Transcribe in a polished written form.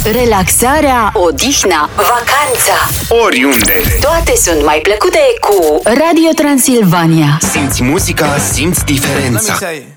Relaxarea, odihna, vacanța, oriunde. toate sunt mai plăcute cu Radio Transilvania. Simți muzica, simți diferența. Let me tell you.